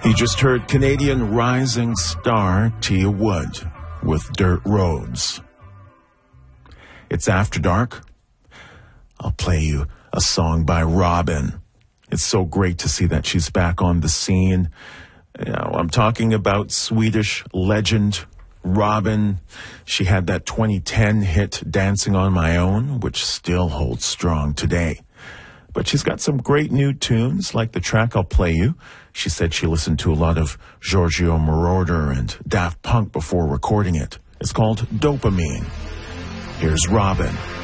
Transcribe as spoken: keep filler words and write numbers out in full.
You just heard Canadian rising star Tia Wood with Dirt Roads. It's After Dark. I'll play you a song by Robyn. It's so great to see that she's back on the scene. You know, I'm talking about Swedish legend Robyn. She had that twenty ten hit Dancing on My Own, which still holds strong today. But she's got some great new tunes, like the track I'll play you. She said she listened to a lot of Giorgio Moroder and Daft Punk before recording it. It's called Dopamine. Here's Robyn.